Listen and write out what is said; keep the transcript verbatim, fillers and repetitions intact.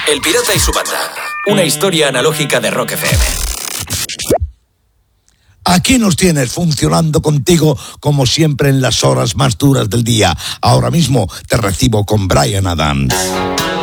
El pirata y su banda. Una historia analógica de Rock F M. Aquí nos tienes funcionando contigo como siempre en las horas más duras del día. Ahora mismo te recibo con Bryan Adams.